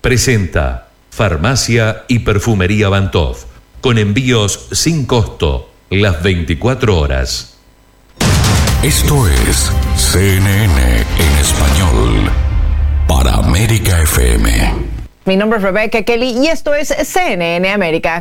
presenta Farmacia y Perfumería Bantov, con envíos sin costo las 24 horas. Esto es CNN en español para América FM. Mi nombre es Rebecca Kelly y esto es CNN América.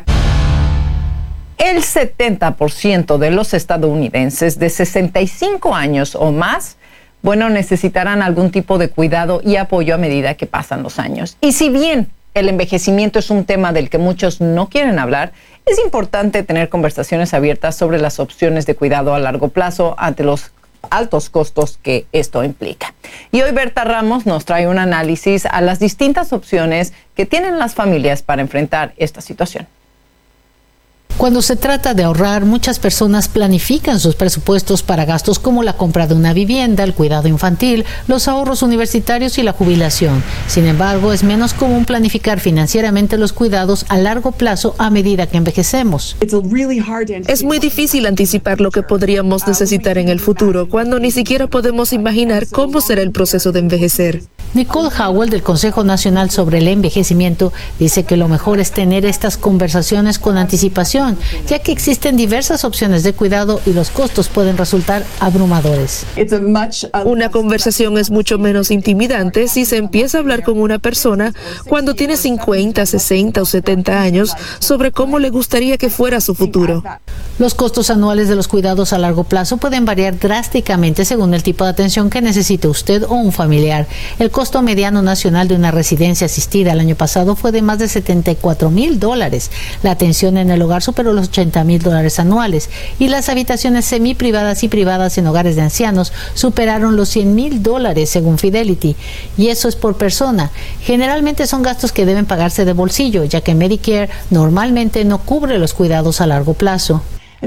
El 70% de los estadounidenses de 65 años o más, necesitarán algún tipo de cuidado y apoyo a medida que pasan los años. Y si bien el envejecimiento es un tema del que muchos no quieren hablar, es importante tener conversaciones abiertas sobre las opciones de cuidado a largo plazo ante los altos costos que esto implica. Y hoy Berta Ramos nos trae un análisis a las distintas opciones que tienen las familias para enfrentar esta situación. Cuando se trata de ahorrar, muchas personas planifican sus presupuestos para gastos como la compra de una vivienda, el cuidado infantil, los ahorros universitarios y la jubilación. Sin embargo, es menos común planificar financieramente los cuidados a largo plazo a medida que envejecemos. Es muy difícil anticipar lo que podríamos necesitar en el futuro cuando ni siquiera podemos imaginar cómo será el proceso de envejecer. Nicole Howell, del Consejo Nacional sobre el Envejecimiento, dice que lo mejor es tener estas conversaciones con anticipación, ya que existen diversas opciones de cuidado y los costos pueden resultar abrumadores. Una conversación es mucho menos intimidante si se empieza a hablar con una persona cuando tiene 50, 60 o 70 años sobre cómo le gustaría que fuera su futuro. Los costos anuales de los cuidados a largo plazo pueden variar drásticamente según el tipo de atención que necesite usted o un familiar. El costo mediano nacional de una residencia asistida el año pasado fue de más de $74,000. La atención en el hogar superó los $80,000 anuales y las habitaciones semiprivadas y privadas en hogares de ancianos superaron los $100,000 según Fidelity. Y eso es por persona. Generalmente son gastos que deben pagarse de bolsillo, ya que Medicare normalmente no cubre los cuidados a largo plazo.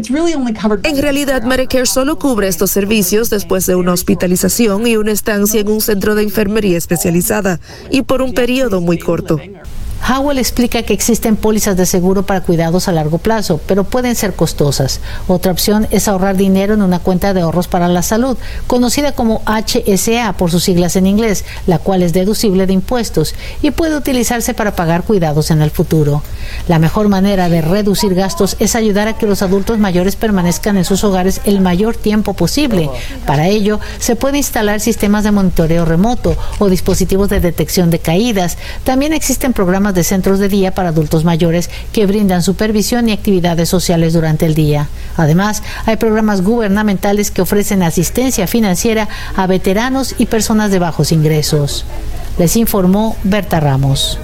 En realidad, Medicare solo cubre estos servicios después de una hospitalización y una estancia en un centro de enfermería especializada, y por un periodo muy corto. Howell explica que existen pólizas de seguro para cuidados a largo plazo, pero pueden ser costosas. Otra opción es ahorrar dinero en una cuenta de ahorros para la salud, conocida como HSA por sus siglas en inglés, la cual es deducible de impuestos y puede utilizarse para pagar cuidados en el futuro. La mejor manera de reducir gastos es ayudar a que los adultos mayores permanezcan en sus hogares el mayor tiempo posible. Para ello, se puede instalar sistemas de monitoreo remoto o dispositivos de detección de caídas. También existen programas de centros de día para adultos mayores que brindan supervisión y actividades sociales durante el día. Además, hay programas gubernamentales que ofrecen asistencia financiera a veteranos y personas de bajos ingresos. Les informó Berta Ramos.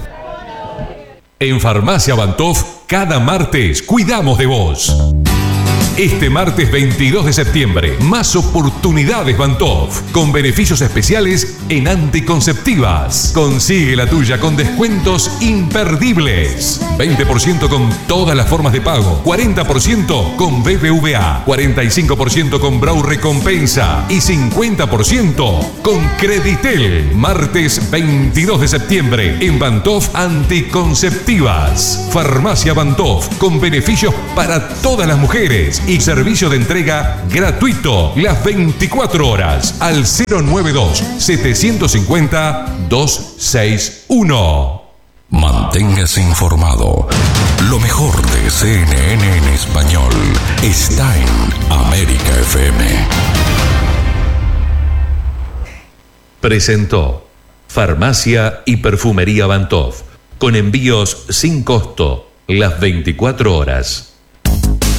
En Farmacia Bantov, cada martes cuidamos de vos. Este martes 22 de septiembre, más oportunidades Bantov, con beneficios especiales en anticonceptivas. Consigue la tuya con descuentos imperdibles. 20% con todas las formas de pago, 40% con BBVA, 45% con Brau Recompensa y 50% con Creditel. Martes 22 de septiembre, en Bantov Anticonceptivas. Farmacia Bantov, con beneficios para todas las mujeres y servicio de entrega gratuito las 24 horas al 092-750-261. Manténgase informado. Lo mejor de CNN en español está en América FM. Presentó Farmacia y Perfumería Bantov, con envíos sin costo las 24 horas.